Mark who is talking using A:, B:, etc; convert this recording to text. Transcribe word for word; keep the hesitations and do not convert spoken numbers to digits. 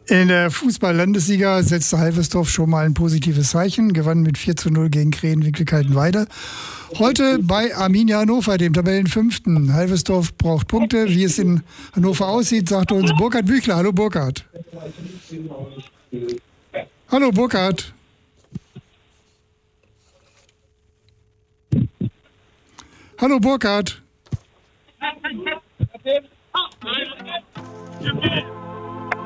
A: In der Fußball-Landesliga setzte Halversdorf schon mal ein positives Zeichen, gewann mit vier zu null gegen Krähenwinkel-Kaltenweide. Heute bei Arminia Hannover, dem Tabellenfünften. Halversdorf braucht Punkte. Wie es in Hannover aussieht, sagt uns Burkhard Büchler. Hallo Burkhard. Hallo Burkhard. Hallo Burkhard.